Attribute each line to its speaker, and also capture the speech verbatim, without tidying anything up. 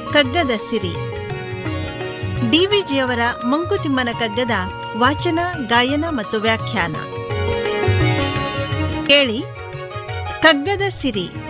Speaker 1: ಕಗ್ಗದ ಸಿರಿ ಡಿವಿಜಿಯವರ ಮಂಕುತಿಮ್ಮನ ಕಗ್ಗದ ವಾಚನ, ಗಾಯನ ಮತ್ತು ವ್ಯಾಖ್ಯಾನ ಕೇಳಿ. ಕಗ್ಗದ ಸಿರಿ